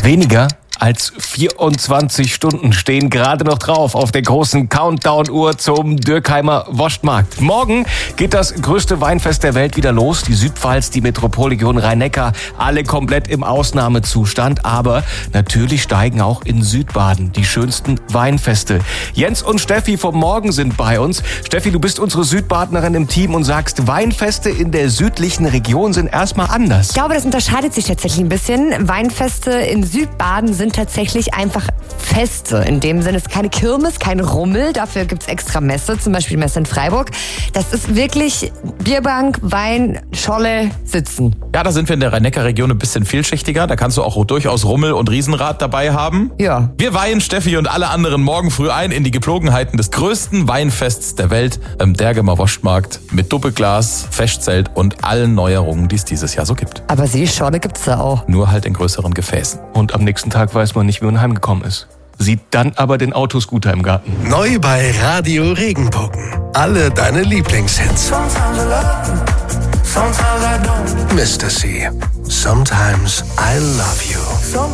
Weniger als 24 Stunden stehen gerade noch drauf auf der großen Countdown-Uhr zum Dürkheimer Wurstmarkt. Morgen geht das größte Weinfest der Welt wieder los. Die Südpfalz, die Metropolregion Rhein-Neckar, alle komplett im Ausnahmezustand. Aber natürlich steigen auch in Südbaden die schönsten Weinfeste. Jens und Steffi vom Morgen sind bei uns. Steffi, du bist unsere Südbadenerin im Team und sagst, Weinfeste in der südlichen Region sind erstmal anders. Ich glaube, das unterscheidet sich tatsächlich ein bisschen. Weinfeste in Südbaden sind tatsächlich einfach Feste. In dem Sinne ist keine Kirmes, kein Rummel. Dafür gibt's extra Messe, zum Beispiel Messe in Freiburg. Das ist wirklich Bierbank, Wein, Scholle, Sitzen. Ja, da sind wir in der Rhein-Neckar-Region ein bisschen vielschichtiger. Da kannst du auch durchaus Rummel und Riesenrad dabei haben. Ja. Wir weihen Steffi und alle anderen morgen früh ein in die Gepflogenheiten des größten Weinfests der Welt, im Dürkheimer Wurstmarkt, mit Doppelglas, Festzelt und allen Neuerungen, die es dieses Jahr so gibt. Aber Scholle gibt's da auch. Nur halt in größeren Gefäßen. Und am nächsten Tag weiß man nicht, wie man heimgekommen ist. Sieht dann aber den Autoscooter im Garten. Neu bei Radio Regenbogen. Alle deine Lieblingshits. Mr. C. Sometimes I love you.